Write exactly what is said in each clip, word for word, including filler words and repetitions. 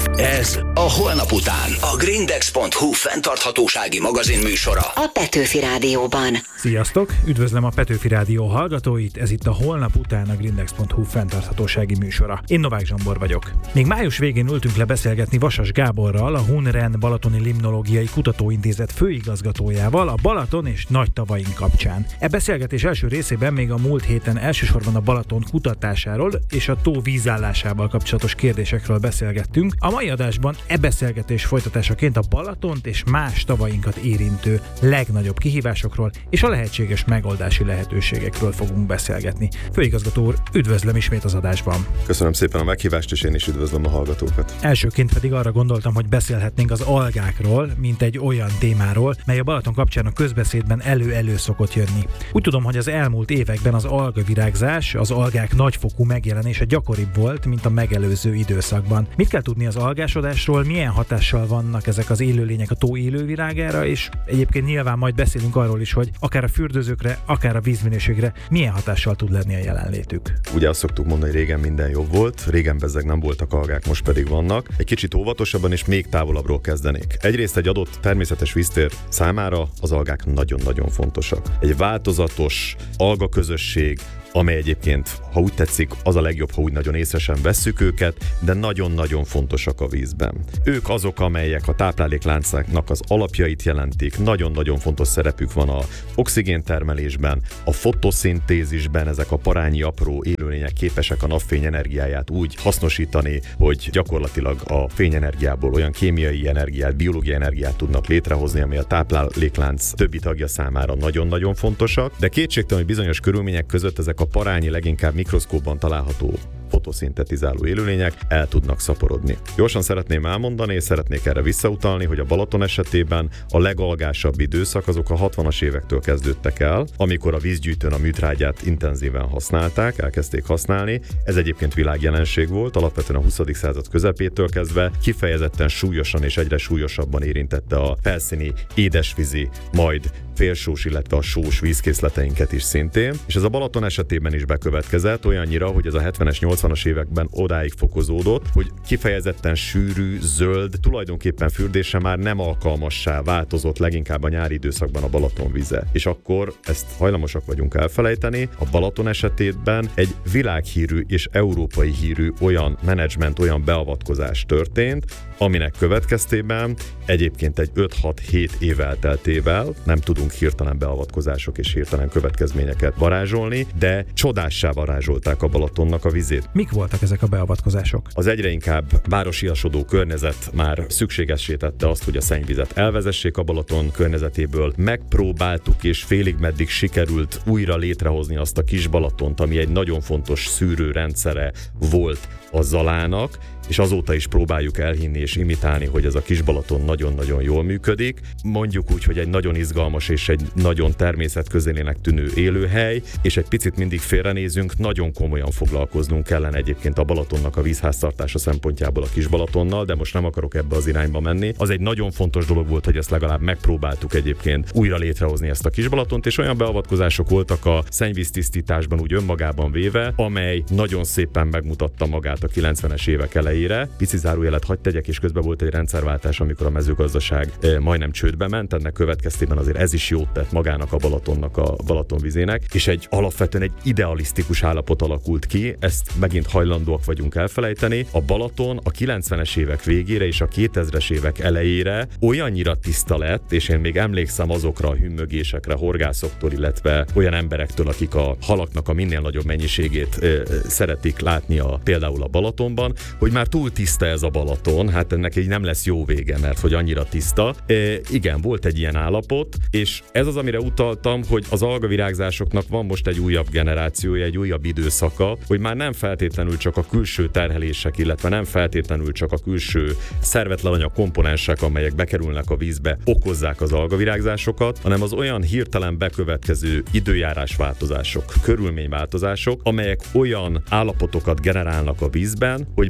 Ez a Holnap után. A Grindex pont hu fenntarthatósági magazin műsora. A Petőfi Rádióban. Sziasztok! Üdvözlöm a Petőfi Rádió hallgatóit, ez itt a Holnap után a Grindex pont hu fenntarthatósági műsora. Én Novák Zsombor vagyok. Még május végén ültünk le beszélgetni Vasas Gáborral, a Hunren Balatoni Limnológiai Kutatóintézet főigazgatójával a Balaton és nagy tavaink kapcsán. E beszélgetés első részében még a múlt héten elsősorban a Balaton kutatásáról és a tó vízállásával kapcsolatos kérdésekről beszélgettünk. A mai adásban e beszélgetés folytatásaként a Balatont és más tavainkat érintő legnagyobb kihívásokról és a lehetséges megoldási lehetőségekről fogunk beszélgetni. Főigazgató úr, üdvözlöm ismét az adásban. Köszönöm szépen a meghívást, és én is üdvözlöm a hallgatókat. Elsőként pedig arra gondoltam, hogy beszélhetnénk az algákról, mint egy olyan témáról, mely a Balaton kapcsán a közbeszédben elő-elő szokott jönni. Úgy tudom, hogy az elmúlt években az algavirágzás, az algák nagyfokú megjelenése gyakoribb volt, mint a megelőző időszakban. Mit kell tudni az algásodásról, milyen hatással vannak ezek az élőlények a tó élővirágára, és egyébként nyilván majd beszélünk arról is, hogy akár a fürdőzőkre, akár a vízminőségre milyen hatással tud lenni a jelenlétük. Ugye azt szoktuk mondani, hogy régen minden jobb volt, régen bezzeg nem voltak algák, most pedig vannak. Egy kicsit óvatosabban és még távolabbról kezdenék. Egyrészt egy adott természetes víztér számára az algák nagyon-nagyon fontosak. Egy változatos algaközösség, amely egyébként, ha úgy tetszik, az a legjobb, ha úgy nagyon észresen vesszük őket, de nagyon-nagyon fontosak a vízben. Ők azok, amelyek a táplálékláncnak az alapjait jelentik, nagyon-nagyon fontos szerepük van a oxigéntermelésben, a fotoszintézisben, ezek a parányi apró élőlények képesek a napfény energiáját úgy hasznosítani, hogy gyakorlatilag a fényenergiából olyan kémiai energiát, biológiai energiát tudnak létrehozni, ami a tápláléklánc többi tagja számára nagyon-nagyon fontosak, de kétségtelen, hogy bizonyos körülmények között ezek a parányi, leginkább mikroszkópban található fotoszintetizáló élőlények el tudnak szaporodni. Gyorsan szeretném elmondani, és szeretnék erre visszautalni, hogy a Balaton esetében a legalgásabb időszak azok a hatvanas évektől kezdődtek el, amikor a vízgyűjtőn a műtrágyát intenzíven használták, elkezdték használni. Ez egyébként világjelenség volt, alapvetően a huszadik század közepétől kezdve kifejezetten súlyosan és egyre súlyosabban érintette a felszíni édesvízi, majd félsós, illetve a sós vízkészleteinket is szintén, és ez a Balaton esetében is bekövetkezett, olyannyira, hogy ez a hetvenes, nyolcvanas években odáig fokozódott, hogy kifejezetten sűrű, zöld, tulajdonképpen fürdésre már nem alkalmassá változott leginkább a nyári időszakban a Balaton vize. És akkor ezt hajlamosak vagyunk elfelejteni, a Balaton esetében egy világhírű és európai hírű olyan menedzsment, olyan beavatkozás történt, aminek következtében egyébként egy öt-hat-hét év elteltével nem tudunk hirtelen beavatkozások és hirtelen következményeket varázsolni, de csodássá varázsolták a Balatonnak a vizét. Mik voltak ezek a beavatkozások? Az egyre inkább városiasodó környezet már szükségessé tette azt, hogy a szennyvizet elvezessék a Balaton környezetéből. Megpróbáltuk és félig meddig sikerült újra létrehozni azt a kis Balatont, ami egy nagyon fontos szűrőrendszere volt a Zalának, és azóta is próbáljuk elhinni és imitálni, hogy ez a kis Balaton nagyon-nagyon jól működik. Mondjuk úgy, hogy egy nagyon izgalmas és egy nagyon természetközelének tűnő élőhely, és egy picit mindig félrenézünk, nagyon komolyan foglalkoznunk kellene egyébként a Balatonnak a vízháztartása szempontjából a kis Balatonnal, de most nem akarok ebbe az irányba menni. Az egy nagyon fontos dolog volt, hogy ezt legalább megpróbáltuk egyébként újra létrehozni ezt a kis Balatont, és olyan beavatkozások voltak a szennyvíztisztításban úgy önmagában véve, amely nagyon szépen megmutatta magát a kilencvenes évek elején. Pici zárójelet hadd tegyek, és közben volt egy rendszerváltás, amikor a mezőgazdaság e, majdnem csődbe ment, ennek következtében azért ez is jót tett magának a Balatonnak, a Balaton vizének, és egy alapvetően egy idealisztikus állapot alakult ki, ezt megint hajlandóak vagyunk elfelejteni. A Balaton a kilencvenes évek végére és a kétezres évek elejére olyannyira tiszta lett, és én még emlékszem azokra a hümmögésekre horgászoktól, illetve olyan emberektől, akik a halaknak a minél nagyobb mennyiségét e, szeretik látni a, például a Balatonban, hogy már túl tiszta ez a Balaton, hát ennek így nem lesz jó vége, mert hogy annyira tiszta. E, igen, volt egy ilyen állapot, és ez az, amire utaltam, hogy az algavirágzásoknak van most egy újabb generációja, egy újabb időszaka, hogy már nem feltétlenül csak a külső terhelések, illetve nem feltétlenül csak a külső szervetlen anyag komponensek, amelyek bekerülnek a vízbe, okozzák az algavirágzásokat, hanem az olyan hirtelen bekövetkező időjárásváltozások, körülményváltozások, amelyek olyan állapotokat generálnak a vízben, hogy beindul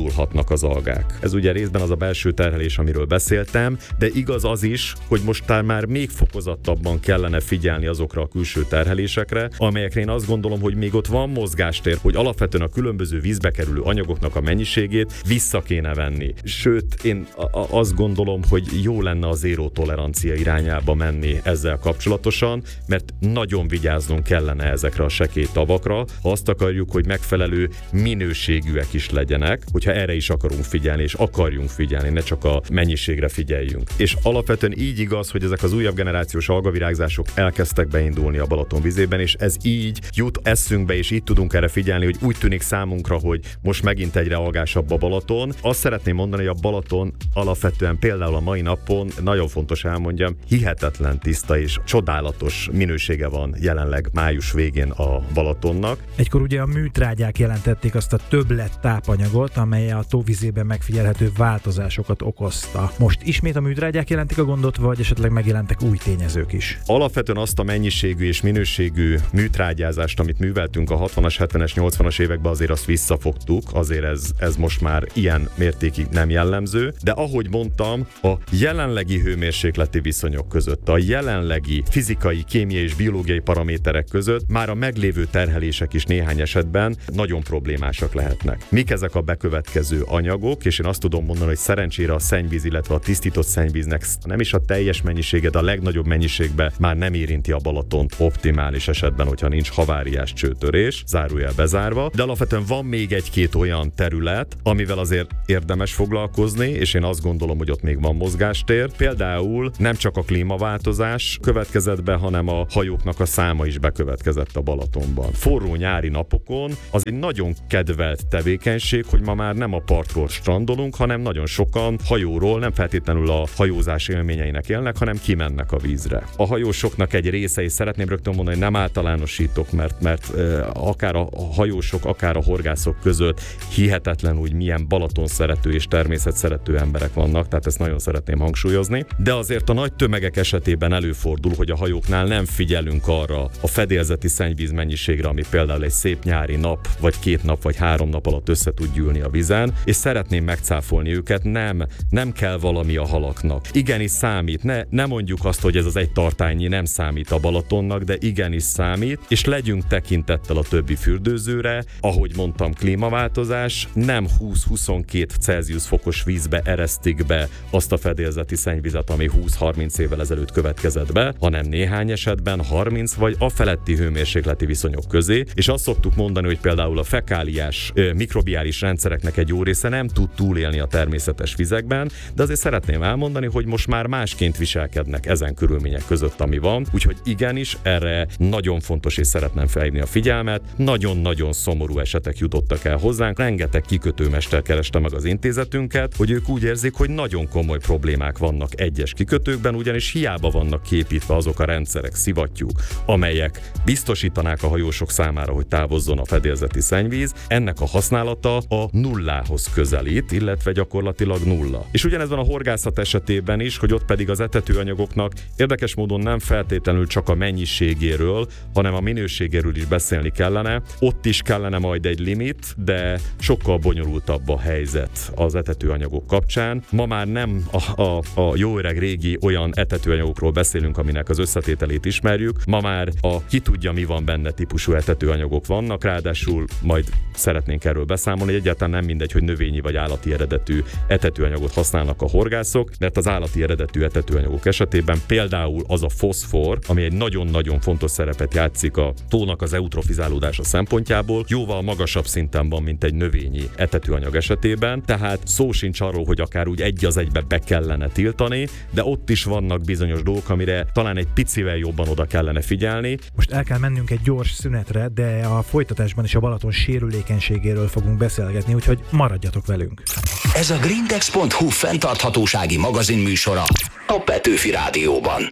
elindulhatnak az algák. Ez ugye részben az a belső terhelés, amiről beszéltem, de igaz az is, hogy most már még fokozottabban kellene figyelni azokra a külső terhelésekre, amelyekre én azt gondolom, hogy még ott van mozgástér, hogy alapvetően a különböző vízbe kerülő anyagoknak a mennyiségét vissza kéne venni. Sőt, én azt gondolom, hogy jó lenne a zéró tolerancia irányába menni ezzel kapcsolatosan, mert nagyon vigyáznunk kellene ezekre a sekély tavakra, ha azt akarjuk, hogy megfelelő minőségűek is legyenek, hogyha erre is akarunk figyelni, és akarjunk figyelni, ne csak a mennyiségre figyeljünk. És alapvetően így igaz, hogy ezek az újabb generációs algavirágzások elkezdtek beindulni a Balaton vizében, és ez így jut eszünkbe, és így tudunk erre figyelni, hogy úgy tűnik számunkra, hogy most megint egyre algásabb a Balaton. Azt szeretném mondani, hogy a Balaton alapvetően például a mai napon, nagyon fontos elmondjam, hihetetlen tiszta és csodálatos minősége van jelenleg május végén a Balatonnak. Egykor ugye a műtrágyák jelentették azt a többlet tápanyagot, amely a tóvizében megfigyelhető változásokat okozta. Most ismét a műtrágyák jelentik a gondot, vagy esetleg megjelentek új tényezők is? Alapvetően azt a mennyiségű és minőségű műtrágyázást, amit műveltünk a hatvanas, hetvenes, nyolcvanas években, azért azt visszafogtuk, azért ez, ez most már ilyen mértékig nem jellemző, de ahogy mondtam, a jelenlegi hőmérsékleti viszonyok között, a jelenlegi fizikai, kémiai és biológiai paraméterek között már a meglévő terhelések is néhány esetben nagyon problémásak lehetnek. Mik ezek a bekövetkező anyagok, és én azt tudom mondani, hogy szerencsére a szennyvíz, illetve a tisztított szennyvíznek nem is a teljes mennyisége, de a legnagyobb mennyiségben már nem érinti a Balatont optimális esetben, hogyha nincs haváriás csőtörés, zárójel bezárva, de alapvetően van még egy-két olyan terület, amivel azért érdemes foglalkozni, és én azt gondolom, hogy ott még van mozgástér. Például nem csak a klímaváltozás következett be, hanem a hajóknak a száma is bekövetkezett a Balatonban. Forró nyári napokon az egy nagyon kedvelt tevékenység, hogy ma már nem a partról strandolunk, hanem nagyon sokan hajóról nem feltétlenül a hajózás élményeinek élnek, hanem kimennek a vízre. A hajósoknak egy része, és szeretném rögtön mondani, hogy nem általánosítok, mert, mert e, akár a hajósok, akár a horgászok között hihetetlen úgy milyen Balaton szerető és természet szerető emberek vannak, tehát ezt nagyon szeretném hangsúlyozni. De azért a nagy tömegek esetében előfordul, hogy a hajóknál nem figyelünk arra a fedélzeti szennyvíz mennyiségre, ami például egy szép nyári nap, vagy két nap, vagy három nap alatt össze tud gyűlni a vízen, és szeretném megcáfolni őket, nem, nem kell valami a halaknak. Igenis számít, ne, ne mondjuk azt, hogy ez az egy tartányi nem számít a Balatonnak, de igenis számít, és legyünk tekintettel a többi fürdőzőre, ahogy mondtam, klímaváltozás, nem húsz-huszonkettő Celsius fokos vízbe eresztik be azt a fedélzeti szennyvizet, ami húsz-harminc évvel ezelőtt következett be, hanem néhány esetben harminc vagy a feletti hőmérsékleti viszonyok közé, és azt szoktuk mondani, hogy például a fekáliás mikrobiális rendszereknek egy jó része nem tud túlélni a természetes vizekben, de azért szeretném elmondani, hogy most már másként viselkednek ezen körülmények között, ami van, úgyhogy igenis erre nagyon fontos, és szeretném felhívni a figyelmet. Nagyon-nagyon szomorú esetek jutottak el hozzánk, rengeteg kikötőmester kereste meg az intézetünket, hogy ők úgy érzik, hogy nagyon komoly problémák vannak egyes kikötőkben, ugyanis hiába vannak képítve azok a rendszerek, szivattyúk, amelyek biztosítanák a hajósok számára, hogy távozzon a fedélzeti szennyvíz, ennek a használata a nullához közelít, illetve gyakorlatilag nulla. És ugyanez van a horgászat esetében is, hogy ott pedig az etetőanyagoknak érdekes módon nem feltétlenül csak a mennyiségéről, hanem a minőségéről is beszélni kellene. Ott is kellene majd egy limit, de sokkal bonyolultabb a helyzet az etetőanyagok kapcsán. Ma már nem a, a, a jó öreg régi olyan etetőanyagokról beszélünk, aminek az összetételét ismerjük. Ma már a ki tudja, mi van benne típusú etetőanyagok vannak, ráadásul majd szeretnénk erről beszámolni, hogy egyáltalán nem mindegy, hogy növényi vagy állati eredetű etetőanyagot használnak a horgászok, mert az állati eredetű etetőanyagok esetében például az a foszfor, ami egy nagyon-nagyon fontos szerepet játszik a tónak az eutrofizálódása szempontjából, jóval magasabb szinten van, mint egy növényi etetőanyag esetében, tehát szó sincs arról, hogy akár úgy egy az egybe be kellene tiltani, de ott is vannak bizonyos dolgok, amire talán egy picivel jobban oda kellene figyelni. Most el kell mennünk egy gyors szünetre, de a folytatásban is a Balaton sérülékenységéről fogunk beszélgetni, úgyhogy maradjatok velünk. Ez a grindex pont hu fenntarthatósági magazinműsora a Petőfi Rádióban.